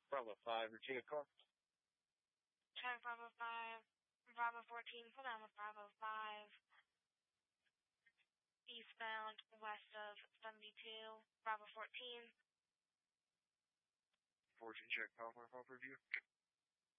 Bravo 5, Regina car. Check Bravo 5. Bravo 14, pull down with Bravo 5. Eastbound west of 72. Bravo 14. 14, check Power 5 review.